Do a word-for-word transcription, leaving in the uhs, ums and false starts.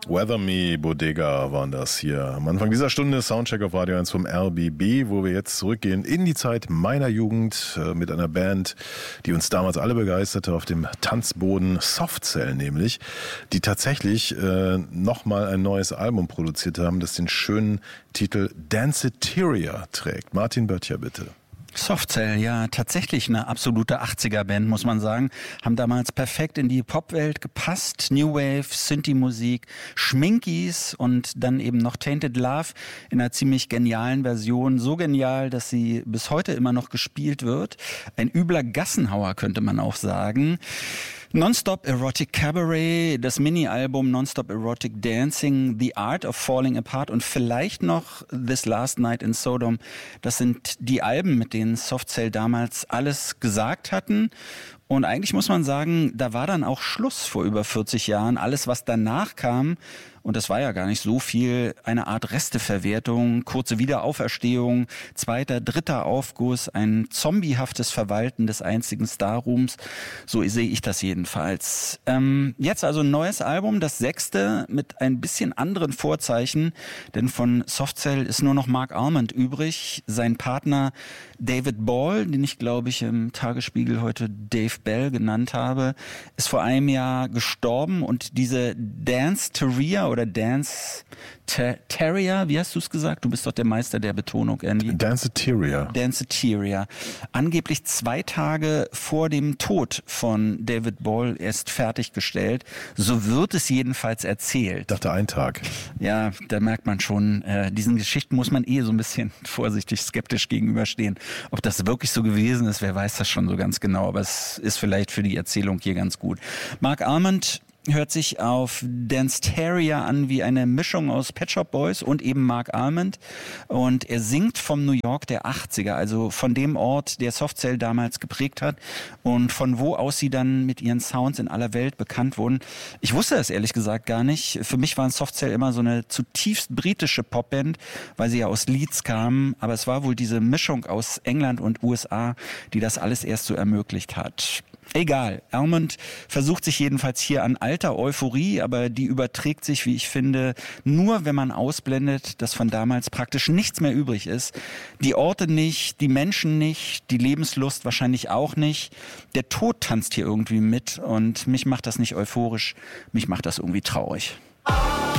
Weather Me, Bodega waren das hier. Am Anfang dieser Stunde Soundcheck auf Radio eins vom R B B, wo wir jetzt zurückgehen in die Zeit meiner Jugend äh, mit einer Band, die uns damals alle begeisterte auf dem Tanzboden, Softcell nämlich, die tatsächlich äh, nochmal ein neues Album produziert haben, das den schönen Titel Danceteria trägt. Martin Böttcher, bitte. Softcell, ja, tatsächlich eine absolute achtziger-Band, muss man sagen. Haben damals perfekt in die Popwelt gepasst. New Wave, Synthie-Musik, Schminkies und dann eben noch Tainted Love in einer ziemlich genialen Version. So genial, dass sie bis heute immer noch gespielt wird. Ein übler Gassenhauer, könnte man auch sagen. Nonstop Erotic Cabaret, das Mini-Album Nonstop Erotic Dancing, The Art of Falling Apart und vielleicht noch This Last Night in Sodom. Das sind die Alben, mit denen Softcell damals alles gesagt hatten. Und eigentlich muss man sagen, da war dann auch Schluss vor über vierzig Jahren. Alles, was danach kam, und das war ja gar nicht so viel, eine Art Resteverwertung, kurze Wiederauferstehung, zweiter, dritter Aufguss, ein zombiehaftes Verwalten des einzigen Starrooms. So sehe ich das jedenfalls. Ähm, jetzt also ein neues Album, das sechste, mit ein bisschen anderen Vorzeichen, denn von Softcell ist nur noch Mark Almond übrig. Sein Partner David Ball, den ich glaube ich im Tagesspiegel heute Dave Bell genannt habe, ist vor einem Jahr gestorben und diese Danceteria oder Dance Terrier, wie hast du es gesagt? Du bist doch der Meister der Betonung, Andy. Danceteria. Danceteria. Angeblich zwei Tage vor dem Tod von David Ball erst fertiggestellt. So wird es jedenfalls erzählt. Ich dachte ein Tag. Ja, da merkt man schon, äh, diesen Geschichten muss man eh so ein bisschen vorsichtig, skeptisch gegenüberstehen. Ob das wirklich so gewesen ist, wer weiß das schon so ganz genau. Aber es ist vielleicht für die Erzählung hier ganz gut. Mark Almond hört sich auf Danceteria an wie eine Mischung aus Pet Shop Boys und eben Mark Almond. Und er singt vom New York der achtziger, also von dem Ort, der Softcell damals geprägt hat und von wo aus sie dann mit ihren Sounds in aller Welt bekannt wurden. Ich wusste das ehrlich gesagt gar nicht. Für mich waren Softcell immer so eine zutiefst britische Popband, weil sie ja aus Leeds kamen. Aber es war wohl diese Mischung aus England und U S A, die das alles erst so ermöglicht hat. Egal, Almond versucht sich jedenfalls hier an alter Euphorie, aber die überträgt sich, wie ich finde, nur wenn man ausblendet, dass von damals praktisch nichts mehr übrig ist. Die Orte nicht, die Menschen nicht, die Lebenslust wahrscheinlich auch nicht. Der Tod tanzt hier irgendwie mit und mich macht das nicht euphorisch, mich macht das irgendwie traurig.